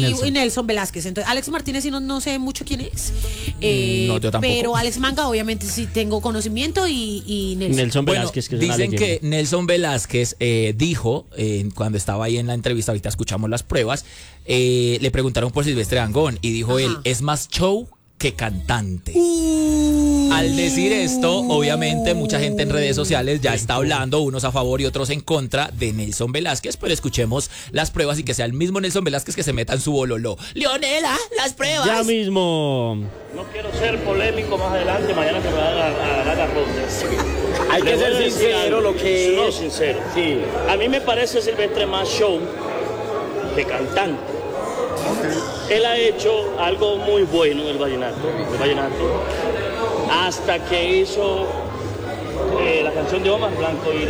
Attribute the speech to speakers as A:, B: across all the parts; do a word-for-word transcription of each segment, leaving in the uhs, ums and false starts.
A: y, y Nelson Velázquez. Entonces, Alex Martínez sí no, no sé mucho quién es. Eh,
B: no, yo tampoco.
A: Pero Alex Manga obviamente sí tengo conocimiento y, y Nelson.
C: Nelson
B: Bueno,
C: Velázquez, que es una
B: dicen
C: leyenda.
B: que Nelson Velázquez eh, dijo, eh, cuando estaba ahí en la entrevista, ahorita escuchamos las pruebas, eh, le preguntaron por Silvestre Dangond y dijo
A: Ajá.
B: él, es más show que cantante.
A: Uh.
B: Al decir esto, obviamente mucha gente en redes sociales ya está hablando, unos a favor y otros en contra de Nelson Velázquez, pero escuchemos las pruebas y que sea el mismo Nelson Velázquez que se meta en su bololó. Leonela, las pruebas.
C: Ya mismo.
D: No quiero ser polémico más adelante, mañana que me van a, a ganar las rondas.
E: Hay
D: Le
E: que
D: voy
E: ser
D: a decir
E: sincero
D: algo.
E: lo que
D: No,
E: es.
D: sincero.
E: Sí.
D: A mí me parece Silvestre más show que cantante. Él ha hecho algo muy bueno en el vallenato, el vallenato hasta que hizo eh, la canción de Omar Blanco y, y,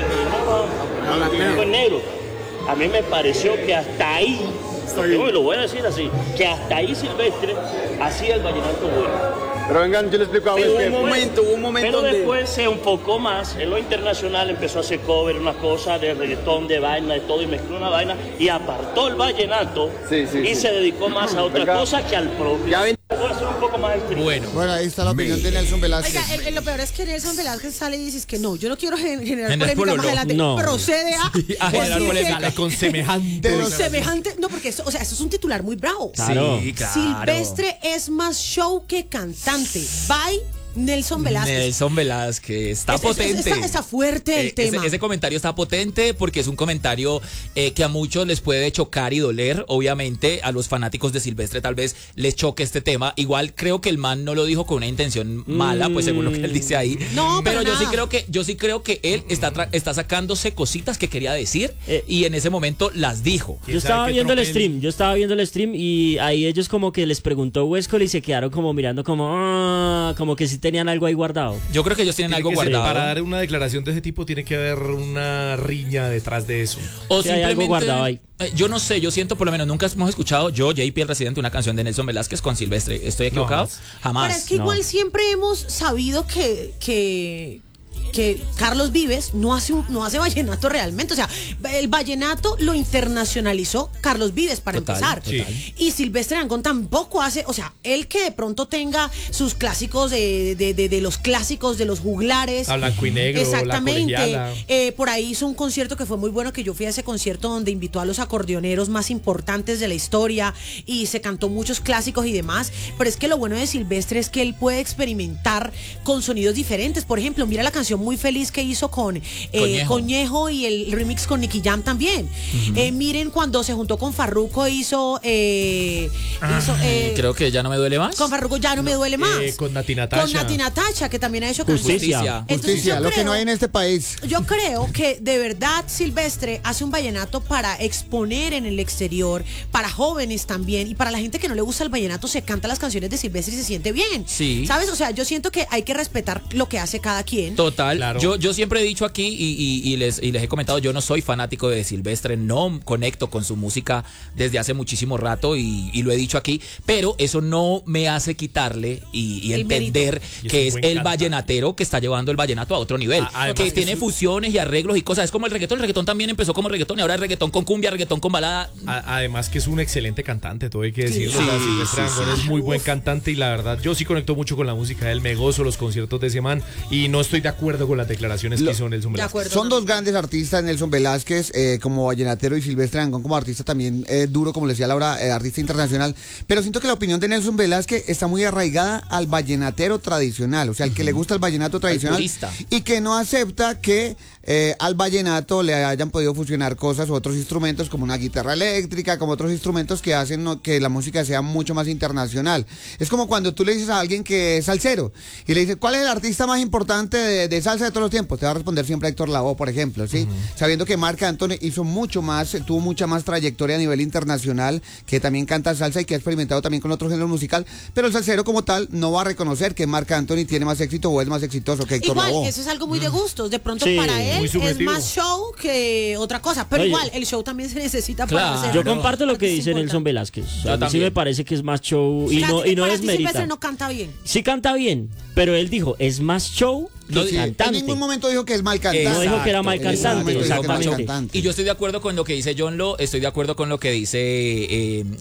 D: y, y fue negro. A mí me pareció que hasta ahí, yo lo voy a decir así, que hasta ahí Silvestre hacía el vallenato bueno.
E: Pero vengan, yo les explico a
D: Pero
E: ustedes. Hubo un
D: después-
E: momento, hubo un momento
D: Pero
E: donde...
D: después se enfocó más en lo internacional, empezó a hacer cover, una cosa de reggaetón, de vaina, de todo, y mezcló una vaina y apartó el vallenato
E: Sí, sí,
D: y
E: sí.
D: se dedicó más a otra
E: Venga.
D: cosa que al propio.
E: Ya ven-
D: Voy a ser un poco más estricto.
B: Bueno,
F: Bueno, ahí está la opinión de Nelson Velázquez.
A: Oiga, el- el- lo peor es que Nelson Velázquez sale y dice que no, yo no quiero gen- generar
B: Generar
A: polémica más
B: pololo.
A: adelante.
C: No.
A: Procede a,
B: a generar
A: decir
B: polémica.
A: que-
B: Dale con semejante.
F: De los-
A: semejante. No, porque eso, o sea, eso es un titular muy bravo.
C: Claro.
B: Sí, claro.
A: Silvestre es más show que cantante. Bye, Nelson Velázquez.
B: Nelson Velázquez, está
A: Es- es-
B: potente.
A: Está, está fuerte el
B: Eh,
A: tema.
B: Ese, ese comentario está potente porque es un comentario eh, que a muchos les puede chocar y doler. Obviamente a los fanáticos de Silvestre tal vez les choque este tema. Igual creo que el man no lo dijo con una intención mala, pues según lo que él dice ahí.
A: No,
B: pero
A: para
B: yo sí
A: nada.
B: creo que yo sí creo que él está tra- está sacándose cositas que quería decir
C: Eh.
B: y en ese momento las dijo.
C: Yo estaba viendo el stream, yo estaba viendo el stream y ahí ellos como que les preguntó Huescol y se quedaron como mirando como, ah, como que sí tenían algo ahí guardado.
B: Yo creo que ellos tienen
G: Tiene
B: algo
G: que ser-
B: guardado.
G: Para dar una declaración de ese tipo tiene que haber una riña detrás de eso.
B: O
C: Sí, hay algo
B: simplemente,
C: guardado ahí.
B: eh, yo no sé, yo siento por lo menos nunca hemos escuchado yo, J P el Residente, una canción de Nelson Velázquez con Silvestre. ¿Estoy equivocado?
G: jamás.
B: Jamás.
A: Pero es que
C: no.
A: igual siempre hemos sabido que, que, que Carlos Vives no hace, un- no hace vallenato realmente. O sea, el vallenato lo internacionalizó Carlos Vives para
B: Total,
A: empezar.
G: total.
A: Y Silvestre Dangond tampoco hace, o sea, él que de pronto tenga sus clásicos de, de, de, de los clásicos, de los juglares.
G: A blanco y negro,
A: Exactamente.
G: la colegiala.
A: Eh, por ahí hizo un concierto que fue muy bueno, que yo fui a ese concierto donde invitó a los acordeoneros más importantes de la historia y se cantó muchos clásicos y demás. Pero es que lo bueno de Silvestre es que él puede experimentar con sonidos diferentes. Por ejemplo, mira la canción Muy Feliz que hizo con eh,
B: Conejo.
A: Conejo y el remix con Nicky Jam también. Eh, miren cuando se juntó con Farruko hizo... eh, hizo, eh,
B: Creo que ya no me duele más.
A: con Farruko ya no me duele más.
G: Eh, con Nati Natasha.
A: Con Nati Natasha, que también ha hecho
C: Justicia.
A: canciones. Entonces,
F: Justicia,
A: yo
F: lo que
A: creo-
F: no hay en este país.
A: yo creo que de verdad Silvestre hace un vallenato para exponer en el exterior, para jóvenes también, y para la gente que no le gusta el vallenato se canta las canciones de Silvestre y se siente bien.
B: Sí.
A: ¿Sabes? O sea, yo siento que hay que respetar lo que hace cada quien.
B: Total,
G: Claro.
B: yo, yo siempre he dicho aquí y, y- y les, y les he comentado, yo no soy fanático de Silvestre, no conecto con su música desde hace muchísimo rato y, y lo he dicho aquí, pero eso no me hace quitarle y, y
A: El
B: entender
G: Y es
B: que
G: un
B: es
G: buen
B: el
G: cantante.
B: vallenatero que está llevando el vallenato a otro nivel,
G: A- además
B: que
G: que
B: tiene
G: es un-
B: fusiones y arreglos y cosas, es como el reggaetón, el reggaetón también empezó como reggaetón y ahora es reggaetón con cumbia, reggaetón con balada.
G: A- Además que es un excelente cantante, todo hay que decirlo.
B: Sí,
G: O sea, Silvestre
B: sí,
G: Dangond
A: sí.
G: es muy buen
A: Uf.
G: cantante y la verdad yo sí conecto mucho con la música de él, me gozo los conciertos de ese man y no estoy de acuerdo con las declaraciones
F: Lo-
G: que hizo Nelson
A: De
G: Velázquez.
A: acuerdo.
F: Son dos grandes artistas, Nelson Velázquez eh, como vallenatero y Silvestre Dangond como artista también eh, duro, como le decía Laura, eh, artista internacional. Pero siento que la opinión de Nelson Velázquez está muy arraigada al vallenatero tradicional, o sea, al que le gusta el vallenato tradicional
B: purista.
F: y que no acepta que eh, al vallenato le hayan podido fusionar cosas u otros instrumentos como una guitarra eléctrica, como otros instrumentos que hacen no, que la música sea mucho más internacional. Es como cuando tú le dices a alguien que es salsero y le dices, ¿cuál es el artista más importante de, de salsa de todos los tiempos? Te va a responder siempre Héctor Lavoe, por ejemplo, ¿sí? Sabiendo que Marc Anthony hizo mucho más, tuvo mucha más trayectoria a nivel internacional, que también canta salsa y que ha experimentado también con otros géneros musical, pero el salsero como tal no va a reconocer que Marc Anthony tiene más éxito o es más exitoso que Héctor
A: Igual,
F: Lavoe.
A: eso es algo muy de gustos. De pronto
C: Sí,
A: para
G: muy
A: él es
G: subjetivo.
A: más show que otra cosa. Pero
C: Oye.
A: igual, el show también se necesita
B: Claro.
A: para hacer.
C: Yo comparto lo que
A: es
C: dice
A: importante.
C: Nelson Velázquez. A
B: Yo
C: mí sí
B: también.
C: me parece que es más show y
A: O sea,
C: no, y no
A: para ti Silvestre
C: desmerita.
A: no canta bien.
C: Sí canta bien, pero él dijo, es más show que
B: No, sí, en
C: cantante.
F: En ningún momento dijo que es mal cantante.
C: No dijo que era mal
F: En ningún
C: cantante,
F: momento dijo que es mal
C: exactamente.
F: cantante.
B: Y yo estoy de acuerdo con lo que dice John Lo, estoy de acuerdo con lo que dice eh,